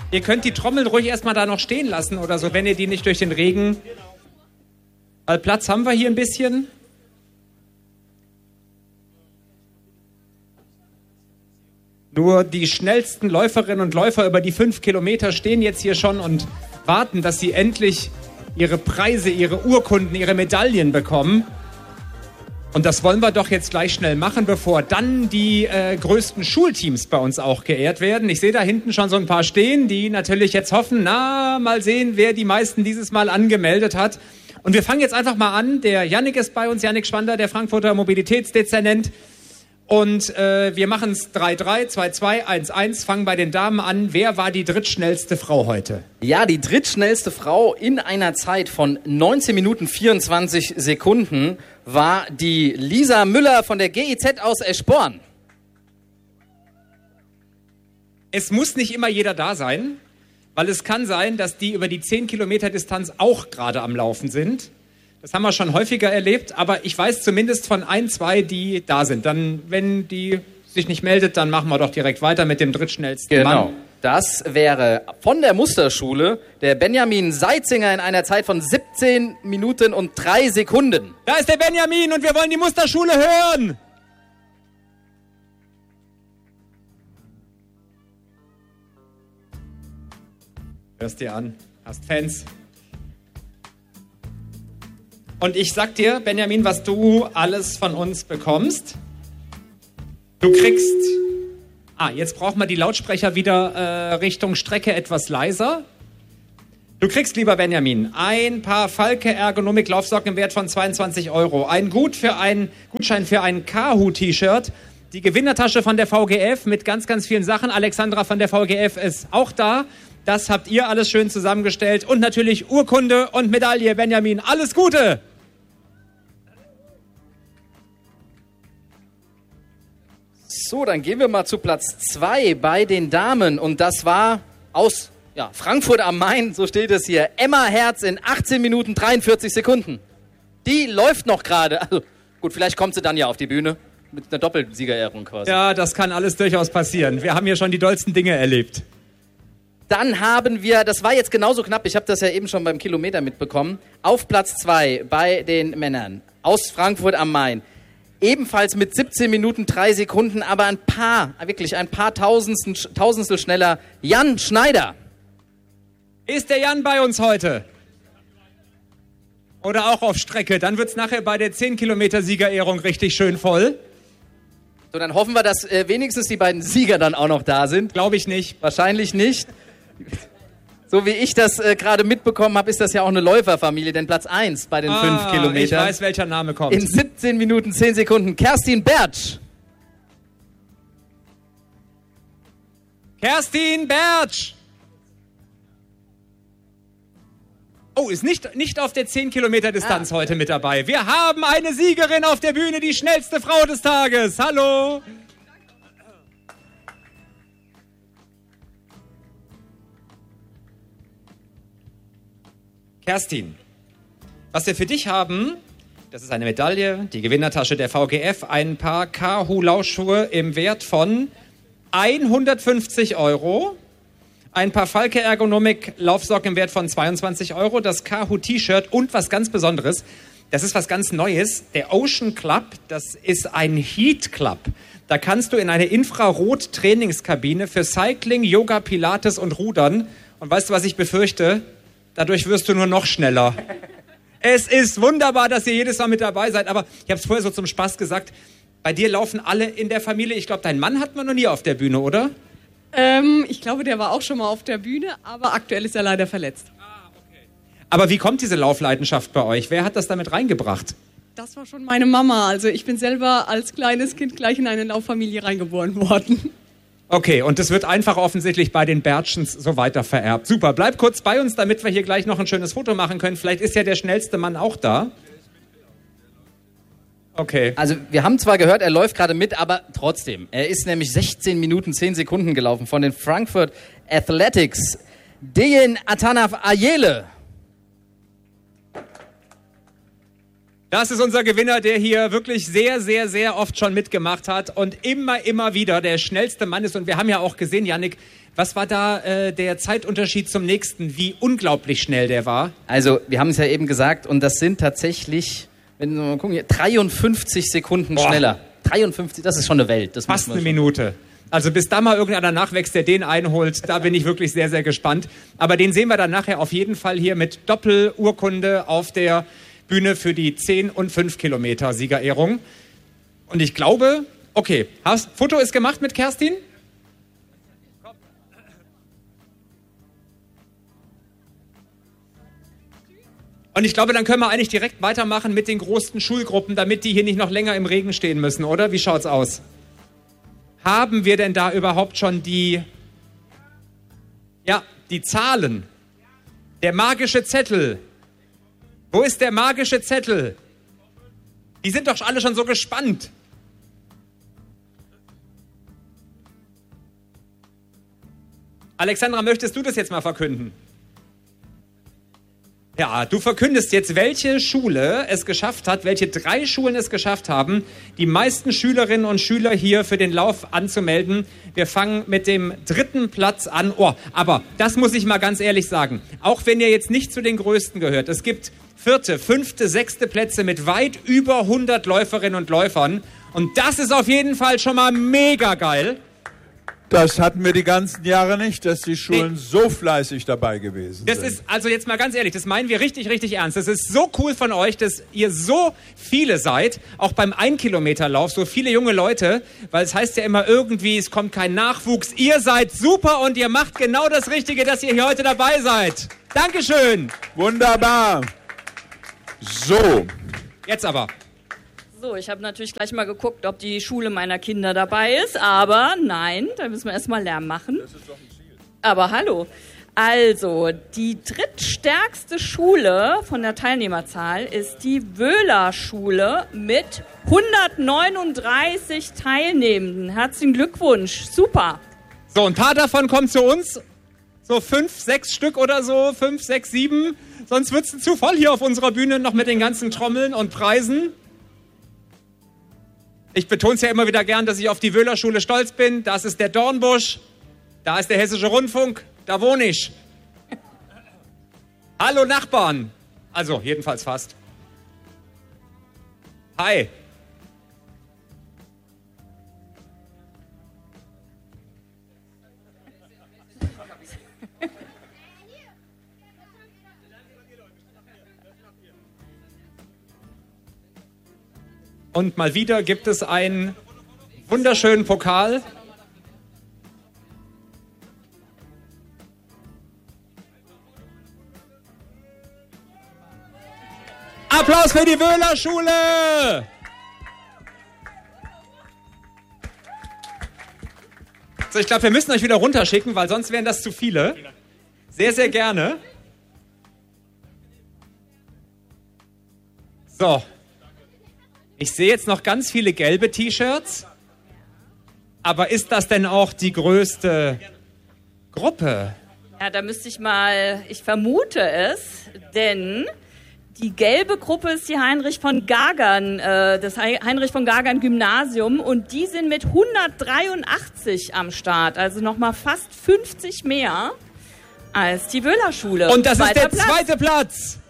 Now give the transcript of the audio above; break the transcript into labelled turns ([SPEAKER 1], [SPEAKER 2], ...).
[SPEAKER 1] Ihr könnt die Trommel ruhig erstmal da noch stehen lassen oder so, wenn ihr die nicht durch den Regen... Weil Platz haben wir hier ein bisschen. Nur die schnellsten Läuferinnen und Läufer über die 5 Kilometer stehen jetzt hier schon und warten, dass sie endlich ihre Preise, ihre Urkunden, ihre Medaillen bekommen. Und das wollen wir doch jetzt gleich schnell machen, bevor dann die größten Schulteams bei uns auch geehrt werden. Ich sehe da hinten schon so ein paar stehen, die natürlich jetzt hoffen, mal sehen, wer die meisten dieses Mal angemeldet hat. Und wir fangen jetzt einfach mal an. Der Jannik ist bei uns, Jannik Schwander, der Frankfurter Mobilitätsdezernent. Und wir machen es 3-3, 2-2, 1-1, fangen bei den Damen an. Wer war die drittschnellste Frau heute?
[SPEAKER 2] Ja, die drittschnellste Frau in einer Zeit von 19 Minuten 24 Sekunden war die Lisa Müller von der GIZ aus Eschborn.
[SPEAKER 1] Es muss nicht immer jeder da sein, weil es kann sein, dass die über die 10 Kilometer Distanz auch gerade am Laufen sind. Das haben wir schon häufiger erlebt, aber ich weiß zumindest von 1, 2, die da sind. Dann, wenn die sich nicht meldet, dann machen wir doch direkt weiter mit dem drittschnellsten Mann.
[SPEAKER 2] Genau. Das wäre von der Musterschule der Benjamin Seitzinger in einer Zeit von 17 Minuten und 3 Sekunden.
[SPEAKER 1] Da ist der Benjamin und wir wollen die Musterschule hören. Hörst dir an, hast Fans. Und ich sag dir, Benjamin, was du alles von uns bekommst. Du kriegst... jetzt brauchen wir die Lautsprecher wieder Richtung Strecke etwas leiser. Du kriegst, lieber Benjamin, ein paar Falke Ergonomik Laufsocken im Wert von 22 €. Ein Gutschein für ein Kahu-T-Shirt. Die Gewinnertasche von der VGF mit ganz, ganz vielen Sachen. Alexandra von der VGF ist auch da. Das habt ihr alles schön zusammengestellt. Und natürlich Urkunde und Medaille, Benjamin. Alles Gute!
[SPEAKER 2] So, dann gehen wir mal zu Platz 2 bei den Damen. Und das war aus Frankfurt am Main, so steht es hier, Emma Herz in 18 Minuten 43 Sekunden. Die läuft noch gerade. Also gut, vielleicht kommt sie dann ja auf die Bühne mit einer Doppelsiegerehrung quasi.
[SPEAKER 1] Ja, das kann alles durchaus passieren. Wir haben hier schon die dollsten Dinge erlebt.
[SPEAKER 2] Dann haben wir, das war jetzt genauso knapp, ich habe das ja eben schon beim Kilometer mitbekommen, auf Platz 2 bei den Männern aus Frankfurt am Main. Ebenfalls mit 17 Minuten 3 Sekunden, aber ein paar Tausendstel schneller, Jan Schneider.
[SPEAKER 1] Ist der Jan bei uns heute? Oder auch auf Strecke? Dann wird es nachher bei der 10 Kilometer Siegerehrung richtig schön voll.
[SPEAKER 2] So, dann hoffen wir, dass wenigstens die beiden Sieger dann auch noch da sind.
[SPEAKER 1] Glaube ich nicht.
[SPEAKER 2] Wahrscheinlich nicht. So wie ich das gerade mitbekommen habe, ist das ja auch eine Läuferfamilie, denn Platz 1 bei den 5 Kilometern.
[SPEAKER 1] Ich weiß, welcher Name kommt.
[SPEAKER 2] In 17 Minuten 10 Sekunden, Kerstin Bertsch.
[SPEAKER 1] Kerstin Bertsch! Oh, ist nicht auf der 10 Kilometer Distanz heute mit dabei. Wir haben eine Siegerin auf der Bühne, die schnellste Frau des Tages. Hallo! Kerstin, was wir für dich haben, das ist eine Medaille, die Gewinnertasche der VGF, ein paar Kahu-Laufschuhe im Wert von 150 €, ein paar Falke Ergonomik Laufsocken im Wert von 22 €, das Kahu-T-Shirt und was ganz Besonderes, das ist was ganz Neues, der Ocean Club, das ist ein Heat Club. Da kannst du in eine Infrarot-Trainingskabine für Cycling, Yoga, Pilates und Rudern. Und weißt du, was ich befürchte? Dadurch wirst du nur noch schneller. Es ist wunderbar, dass ihr jedes Mal mit dabei seid, aber ich habe es vorher so zum Spaß gesagt, bei dir laufen alle in der Familie. Ich glaube, dein Mann hatten wir noch nie auf der Bühne, oder?
[SPEAKER 3] Ich glaube, der war auch schon mal auf der Bühne, aber aktuell ist er leider verletzt.
[SPEAKER 1] Okay. Aber wie kommt diese Laufleidenschaft bei euch? Wer hat das damit reingebracht?
[SPEAKER 3] Das war schon meine Mama. Also ich bin selber als kleines Kind gleich in eine Lauffamilie reingeboren worden.
[SPEAKER 1] Okay, und das wird einfach offensichtlich bei den Bertschens so weiter vererbt. Super, bleib kurz bei uns, damit wir hier gleich noch ein schönes Foto machen können. Vielleicht ist ja der schnellste Mann auch da. Okay.
[SPEAKER 2] Also wir haben zwar gehört, er läuft gerade mit, aber trotzdem. Er ist nämlich 16 Minuten 10 Sekunden gelaufen von den Frankfurt Athletics. Dejan Atanaf Ayele.
[SPEAKER 1] Das ist unser Gewinner, der hier wirklich sehr, sehr, sehr oft schon mitgemacht hat und immer wieder der schnellste Mann ist. Und wir haben ja auch gesehen, Yannick, was war da der Zeitunterschied zum nächsten? Wie unglaublich schnell der war?
[SPEAKER 2] Also, wir haben es ja eben gesagt, und das sind tatsächlich, wenn wir mal gucken, hier, 53 Sekunden schneller. 53, das ist schon eine Welt. Das
[SPEAKER 1] fast eine Minute. Also bis da mal irgendeiner nachwächst, der den einholt, da bin ich wirklich sehr, sehr gespannt. Aber den sehen wir dann nachher auf jeden Fall hier mit Doppelurkunde auf der Bühne für die 10 und 5 Kilometer Siegerehrung. Und ich glaube, okay, Foto ist gemacht mit Kerstin? Und ich glaube, dann können wir eigentlich direkt weitermachen mit den großen Schulgruppen, damit die hier nicht noch länger im Regen stehen müssen, oder? Wie schaut's aus? Haben wir denn da überhaupt schon die Zahlen? Der magische Zettel. Wo ist der magische Zettel? Die sind doch alle schon so gespannt. Alexandra, möchtest du das jetzt mal verkünden? Ja, du verkündest jetzt, welche Schule es geschafft hat, welche 3 Schulen es geschafft haben, die meisten Schülerinnen und Schüler hier für den Lauf anzumelden. Wir fangen mit dem 3. Platz an. Oh, aber das muss ich mal ganz ehrlich sagen. Auch wenn ihr jetzt nicht zu den Größten gehört. Es gibt 4., 5., 6. Plätze mit weit über 100 Läuferinnen und Läufern. Und das ist auf jeden Fall schon mal mega geil.
[SPEAKER 4] Das hatten wir die ganzen Jahre nicht, dass die Schulen so fleißig dabei gewesen sind.
[SPEAKER 1] Das ist, also jetzt mal ganz ehrlich, das meinen wir richtig, richtig ernst. Das ist so cool von euch, dass ihr so viele seid, auch beim 1-Kilometer-Lauf, so viele junge Leute, weil es heißt ja immer irgendwie, es kommt kein Nachwuchs. Ihr seid super und ihr macht genau das Richtige, dass ihr hier heute dabei seid. Dankeschön.
[SPEAKER 4] Wunderbar. So.
[SPEAKER 1] Jetzt aber.
[SPEAKER 5] So, ich habe natürlich gleich mal geguckt, ob die Schule meiner Kinder dabei ist, aber nein, da müssen wir erstmal Lärm machen. Das ist doch ein Ziel. Aber hallo. Also, die drittstärkste Schule von der Teilnehmerzahl ist die Wöhler-Schule mit 139 Teilnehmenden. Herzlichen Glückwunsch, super.
[SPEAKER 1] So, ein paar davon kommen zu uns. So 5, 6 Stück oder so, 5, 6, 7. Sonst wird es zu voll hier auf unserer Bühne noch mit den ganzen Trommeln und Preisen. Ich betone es ja immer wieder gern, dass ich auf die Wöhler-Schule stolz bin. Das ist der Dornbusch, da ist der Hessische Rundfunk, da wohne ich. Hallo Nachbarn. Also, jedenfalls fast. Hi. Und mal wieder gibt es einen wunderschönen Pokal. Applaus für die Wöhler-Schule! So, ich glaube, wir müssen euch wieder runterschicken, weil sonst wären das zu viele. Sehr, sehr gerne. So. Ich sehe jetzt noch ganz viele gelbe T-Shirts. Aber ist das denn auch die größte Gruppe?
[SPEAKER 5] Ja, da müsste ich mal, ich vermute es, denn die gelbe Gruppe ist die Heinrich von Gagern, das Heinrich von Gagern Gymnasium und die sind mit 183 am Start, also nochmal fast 50 mehr als die Wöhler-Schule.
[SPEAKER 1] Und das ist der zweite Platz.